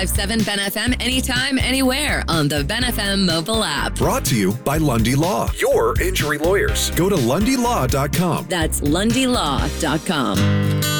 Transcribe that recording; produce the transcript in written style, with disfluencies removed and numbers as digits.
105.7 Ben FM anytime, anywhere on the Ben FM mobile app. Brought to you by Lundy Law, your injury lawyers. Go to LundyLaw.com. That's LundyLaw.com.